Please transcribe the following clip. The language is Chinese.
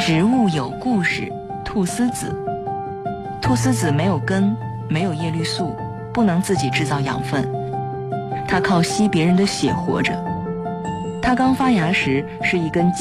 植物有故事，菟丝子。菟丝子没有根，没有叶绿素，不能自己制造养分，它靠吸别人的血活着。它刚发芽时是一根